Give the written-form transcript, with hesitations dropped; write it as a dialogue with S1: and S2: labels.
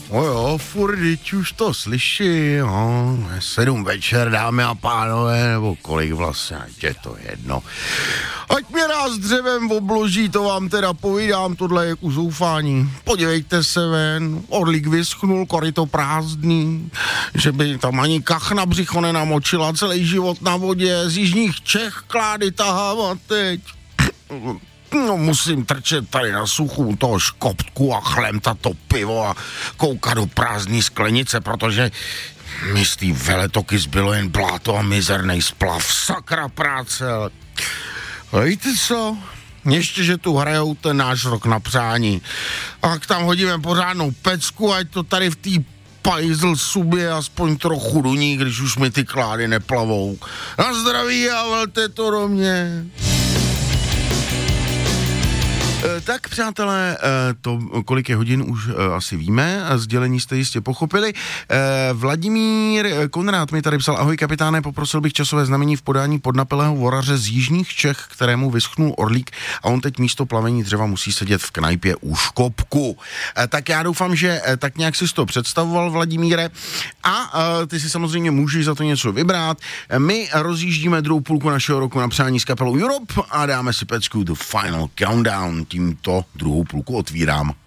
S1: Jo, furt, už to slyším, no, 7 večer, dámy a pánové, nebo kolik vlastně, ať je to jedno. Ať mě nás dřevem obloží, to vám teda povídám, tohle je ku zoufání. Podívejte se ven, orlík vyschnul, koryto prázdný, že by tam ani kach na břicho nenamočila, celý život na vodě, z jižních Čech klády tahám a teď... No, musím trčet tady na suchu toho škopku a chlemtat to pivo a koukat do prázdný sklenice, protože mi z té veletoky zbylo jen bláto a mizernej splav. Sakra práce. A víte co? Ještě, že tu hrajou ten náš rok na přání. A tak tam hodíme pořádnou pecku, ať to tady v té pajzl subě aspoň trochu duní, když už mi ty klády neplavou. Na zdraví a velte to do mě. Tak, přátelé, to, kolik je hodin, už asi víme, sdělení jste jistě pochopili. Vladimír Konrád mi tady psal: ahoj kapitáne, poprosil bych časové znamení v podání podnapilého voraře z jižních Čech, kterému vyschnul orlík a on teď místo plavení dřeva musí sedět v knajpě u škopku. Tak já doufám, že tak nějak si to představoval, Vladimíre, a ty si samozřejmě můžeš za to něco vybrat. My rozjíždíme druhou půlku našeho roku na přání s kapelou Europe a dáme si pecku The Final Countdown. Tímto druhou půlku otvírám.